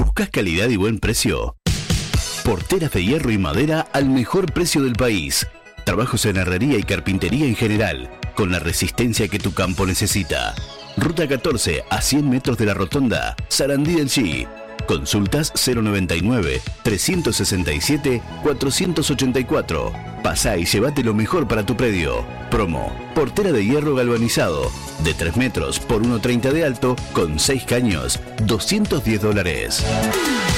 ¿Buscas calidad y buen precio? Porteras de hierro y madera al mejor precio del país. Trabajos en herrería y carpintería en general, con la resistencia que tu campo necesita. Ruta 14 a 100 metros de la rotonda, Sarandí del Chi. Consultas 099-367-484. Pasá y llévate lo mejor para tu predio. Promo: portera de hierro galvanizado, de 3 metros por 1,30 de alto, con 6 caños, $210.